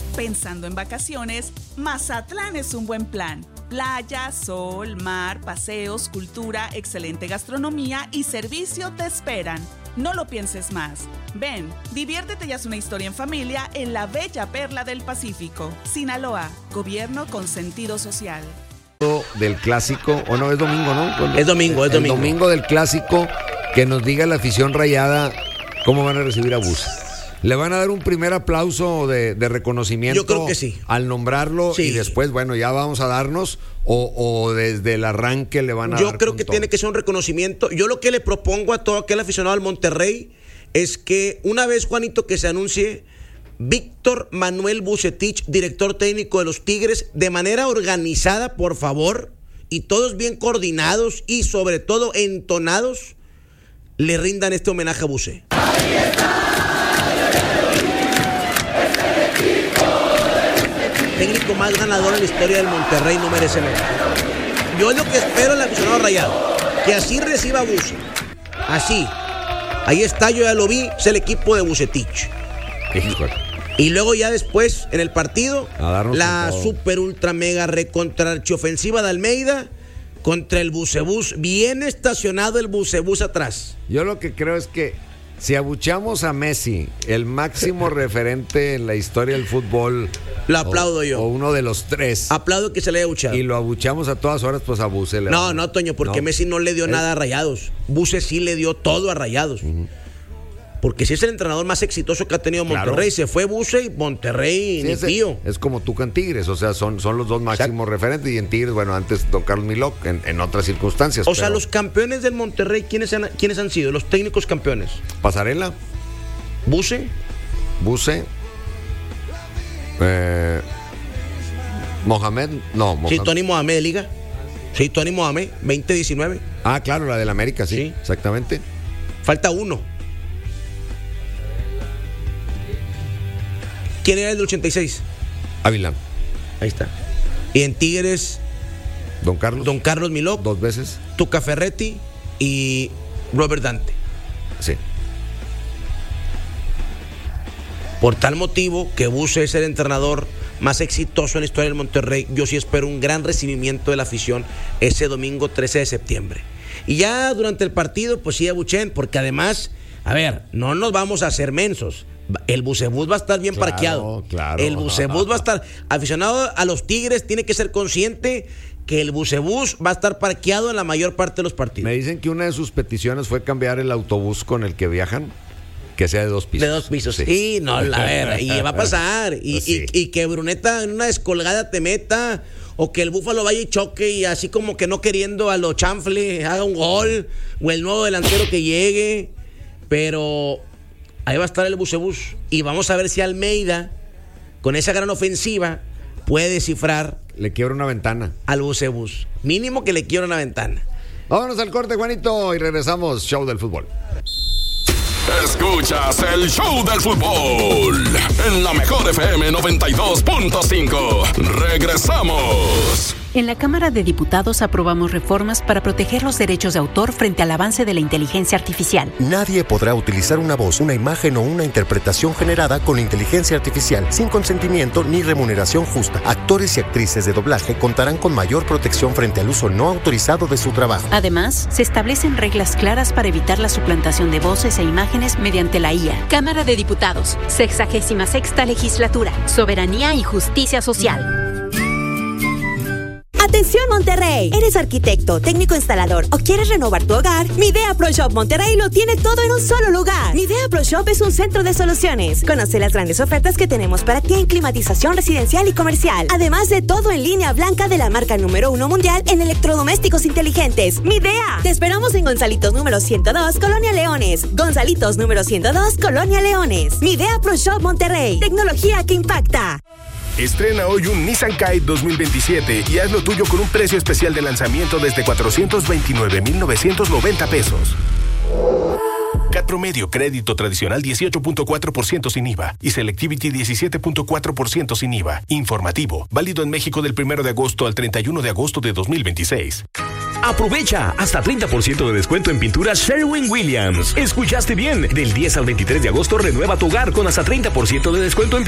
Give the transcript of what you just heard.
Pensando en vacaciones, Mazatlán es un buen plan. Playa, sol, mar, paseos, cultura, excelente gastronomía y servicio te esperan. No lo pienses más. Ven, diviértete y haz una historia en familia en la bella perla del Pacífico. Sinaloa, gobierno con sentido social. Del clásico, o no, es domingo, ¿no? Es domingo. El domingo del clásico, que nos diga la afición rayada cómo van a recibir a Buse. ¿Le van a dar un primer aplauso de reconocimiento? Yo creo que sí. Al nombrarlo, sí. Y después, bueno, ya vamos a darnos, o desde el arranque le van a dar. Yo creo que tiene que ser un reconocimiento. Yo lo que le propongo a todo aquel aficionado al Monterrey es que una vez, Juanito, que se anuncie Víctor Manuel Vucetich, director técnico de los Tigres, de manera organizada, por favor, y todos bien coordinados y sobre todo entonados, le rindan este homenaje a Buse. Ahí está. Técnico más ganador en la historia del Monterrey, no merece menos. Yo es lo que espero al aficionado rayado, que así reciba a Buse. Así. Ahí está, yo ya lo vi, es el equipo de Vucetich. Y luego ya después, en el partido, la super ultra mega recontra archiofensiva de Almeida contra el Bucebús. Bien estacionado el Bucebús atrás. Yo lo que creo es que si abuchamos a Messi, el máximo referente en la historia del fútbol, lo aplaudo yo. O uno de los tres. Aplaudo que se le haya abuchado. Y lo abuchamos a todas horas, pues a Buse. No, Toño, porque Messi no le dio nada a Rayados. Buse sí le dio todo a Rayados. Porque si es el entrenador más exitoso que ha tenido Monterrey, claro. Se fue Buse y Monterrey, sí, tío. Es como Tuca en Tigres, o sea, son los dos máximos referentes. Y en Tigres, bueno, antes don Carlos Milok, en otras circunstancias. O sea, los campeones del Monterrey, ¿quiénes han sido? Los técnicos campeones. Pasarela. Buse. Mohamed. Sí, Tony Mohamed, Liga. Sí, Tony Mohamed, 2019. Ah, claro, la del América, sí. Exactamente. Falta uno. ¿Quién era el del 86? Ávila. Ahí está. Y en Tigres, Don Carlos Milok. 2 veces. Tuca Ferretti y Robert Dante. Sí. Por tal motivo que Buse es el entrenador más exitoso en la historia del Monterrey, yo sí espero un gran recibimiento de la afición ese domingo 13 de septiembre. Y ya durante el partido, pues sí abuchen, porque además, a ver, no nos vamos a hacer mensos. El Bucebús va a estar bien parqueado. Claro. El Bucebús va a estar. Aficionado a los Tigres tiene que ser consciente que el Bucebús va a estar parqueado en la mayor parte de los partidos. Me dicen que una de sus peticiones fue cambiar el autobús con el que viajan, que sea de 2 pisos. De 2 pisos, sí. No, a ver, y va a pasar. Y que Bruneta en una descolgada te meta, o que el Búfalo vaya y choque y así como que no queriendo a lo chanfle haga un gol, o el nuevo delantero que llegue. Pero ahí va a estar el Bucebús y vamos a ver si Almeida, con esa gran ofensiva, puede descifrar. Le quiebra una ventana al Bucebús. Mínimo que le quiebra una ventana. Vámonos al corte, Juanito, y regresamos. Show del fútbol. Escuchas el Show del Fútbol en la mejor FM 92.5. Regresamos. En la Cámara de Diputados aprobamos reformas para proteger los derechos de autor frente al avance de la inteligencia artificial. Nadie podrá utilizar una voz, una imagen o una interpretación generada con inteligencia artificial sin consentimiento ni remuneración justa. Actores y actrices de doblaje contarán con mayor protección frente al uso no autorizado de su trabajo. Además, se establecen reglas claras para evitar la suplantación de voces e imágenes mediante la IA. Cámara de Diputados, 66ª Legislatura, Soberanía y Justicia Social. ¡Atención, Monterrey! ¿Eres arquitecto, técnico instalador o quieres renovar tu hogar? Midea Pro Shop Monterrey lo tiene todo en un solo lugar. Midea Pro Shop es un centro de soluciones. Conoce las grandes ofertas que tenemos para ti en climatización residencial y comercial. Además de todo en línea blanca de la marca número 1 mundial en electrodomésticos inteligentes. Midea. Te esperamos en Gonzalitos número 102, Colonia Leones. Gonzalitos número 102, Colonia Leones. Midea Pro Shop Monterrey. Tecnología que impacta. Estrena hoy un Nissan Kite 2027 y haz lo tuyo con un precio especial de lanzamiento desde 429,990 pesos. CAT promedio, crédito tradicional 18.4% sin IVA y Selectivity 17.4% sin IVA. Informativo, válido en México del 1 de agosto al 31 de agosto de 2026. Aprovecha hasta 30% de descuento en pinturas Sherwin-Williams. Escuchaste bien, del 10 al 23 de agosto renueva tu hogar con hasta 30% de descuento en